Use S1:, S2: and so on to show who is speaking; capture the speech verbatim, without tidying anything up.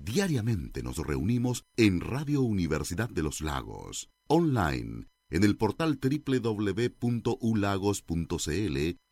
S1: Diariamente nos reunimos en Radio Universidad de los Lagos, online, en el portal doble u doble u doble u punto u lagos punto c l